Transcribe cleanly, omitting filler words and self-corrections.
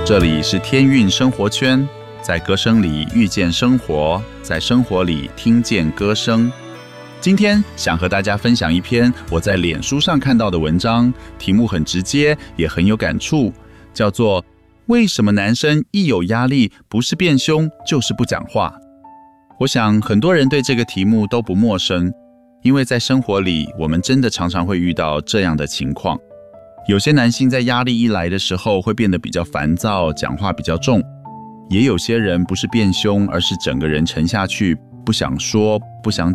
这里是天韵生活圈，在歌声里遇见生活，在生活里听见歌声。今天想和大家分享一篇我在脸书上看到的文章，题目很直接，也很有感触，叫做为什么男生一有压力不是变凶就是不讲话。我想很多人对这个题目都不陌生，因为在生活里我们真的常常会遇到这样的情况。有些男性在压力一来的时候会变得比较烦躁，讲话比较重，也有些人不是变凶，而是整个人沉下去，不想说，不想